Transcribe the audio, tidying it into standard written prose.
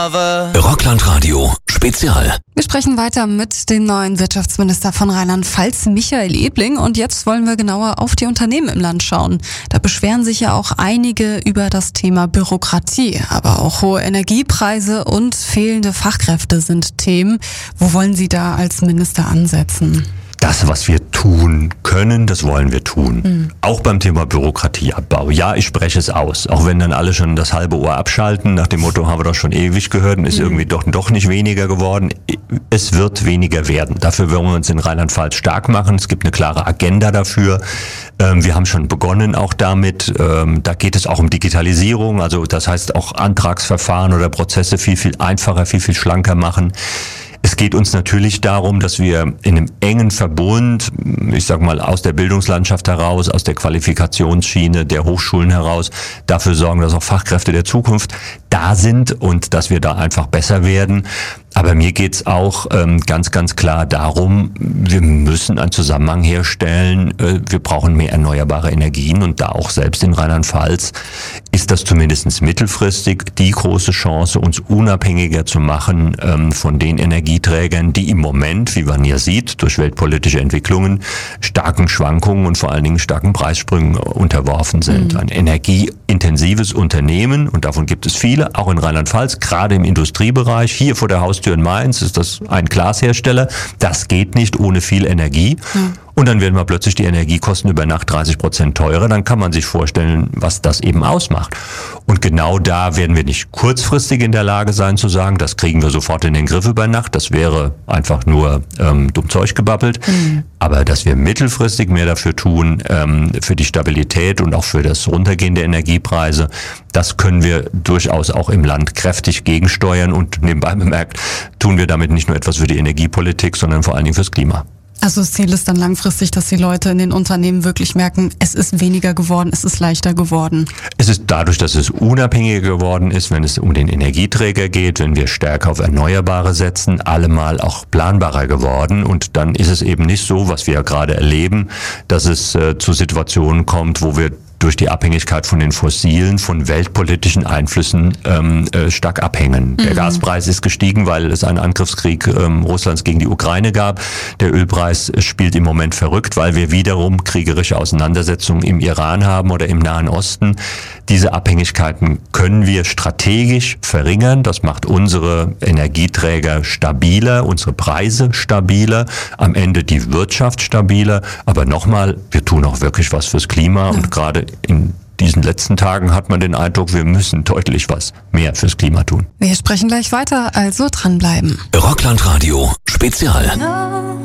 Rockland Radio Spezial. Wir sprechen weiter mit dem neuen Wirtschaftsminister von Rheinland-Pfalz, Michael Ebling. Und jetzt wollen wir genauer auf die Unternehmen im Land schauen. Da beschweren sich ja auch einige über das Thema Bürokratie. Aber auch hohe Energiepreise und fehlende Fachkräfte sind Themen. Wo wollen Sie da als Minister ansetzen? Das, was wir tun können, das wollen wir tun. Auch beim Thema Bürokratieabbau. Ja, ich spreche es aus. Auch wenn dann alle schon das halbe Ohr abschalten, nach dem Motto, haben wir doch schon ewig gehört und ist irgendwie doch nicht weniger geworden. Es wird weniger werden. Dafür wollen wir uns in Rheinland-Pfalz stark machen. Es gibt eine klare Agenda dafür. Wir haben schon begonnen auch damit. Da geht es auch um Digitalisierung. Also das heißt auch Antragsverfahren oder Prozesse viel einfacher, viel schlanker machen. Es geht uns natürlich darum, dass wir in einem engen Verbund, ich sag mal aus der Bildungslandschaft heraus, aus der Qualifikationsschiene der Hochschulen heraus, dafür sorgen, dass auch Fachkräfte der Zukunft da sind und dass wir da einfach besser werden. Aber mir geht's auch ganz klar darum, wir müssen einen Zusammenhang herstellen. Wir brauchen mehr erneuerbare Energien und da auch selbst in Rheinland-Pfalz ist das zumindest mittelfristig die große Chance, uns unabhängiger zu machen von den Energieträgern, die im Moment, wie man ja sieht, durch weltpolitische Entwicklungen starken Schwankungen und vor allen Dingen starken Preissprüngen unterworfen sind. Ein energieintensives Unternehmen, und davon gibt es viele, auch in Rheinland-Pfalz, gerade im Industriebereich, hier vor der Haustür in Mainz ist das ein Glashersteller. Das geht nicht ohne viel Energie. Und dann werden wir plötzlich die Energiekosten über Nacht 30% teurer. Dann kann man sich vorstellen, was das eben ausmacht. Und genau da werden wir nicht kurzfristig in der Lage sein zu sagen, das kriegen wir sofort in den Griff über Nacht. Das wäre einfach nur dumm Zeug gebabbelt. Aber dass wir mittelfristig mehr dafür tun, für die Stabilität und auch für das Runtergehen der Energiepreise, das können wir durchaus auch im Land kräftig gegensteuern. Und nebenbei bemerkt, tun wir damit nicht nur etwas für die Energiepolitik, sondern vor allen Dingen fürs Klima. Also das Ziel ist dann langfristig, dass die Leute in den Unternehmen wirklich merken, es ist weniger geworden, es ist leichter geworden. Es ist dadurch, dass es unabhängiger geworden ist, wenn es um den Energieträger geht, wenn wir stärker auf Erneuerbare setzen, allemal auch planbarer geworden. Und dann ist es eben nicht so, was wir ja gerade erleben, dass es zu Situationen kommt, wo wir durch die Abhängigkeit von den Fossilen, von weltpolitischen Einflüssen stark abhängen. Der Gaspreis ist gestiegen, weil es einen Angriffskrieg Russlands gegen die Ukraine gab. Der Ölpreis spielt im Moment verrückt, weil wir wiederum kriegerische Auseinandersetzungen im Iran haben oder im Nahen Osten. Diese Abhängigkeiten können wir strategisch verringern. Das macht unsere Energieträger stabiler, unsere Preise stabiler, am Ende die Wirtschaft stabiler. Aber nochmal, wir tun auch wirklich was fürs Klima und gerade in diesen letzten Tagen hat man den Eindruck, wir müssen deutlich was mehr fürs Klima tun. Wir sprechen gleich weiter, also dranbleiben. Rockland Radio Spezial.